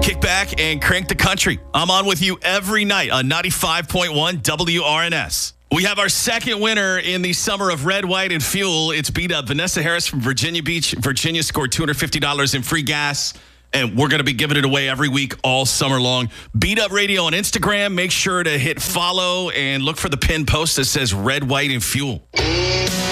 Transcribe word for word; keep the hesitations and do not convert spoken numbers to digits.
Kick back and crank the country. I'm on with you every night on ninety-five point one W R N S. We have our second winner in the summer of Red, White, and Fuel. It's B-Dub. Vanessa Harris from Virginia Beach, Virginia, scored two hundred fifty dollars in free gas. And we're going to be giving it away every week all summer long. B-Dub Radio on Instagram. Make sure to hit follow and look for the pinned post that says Red, White, and Fuel.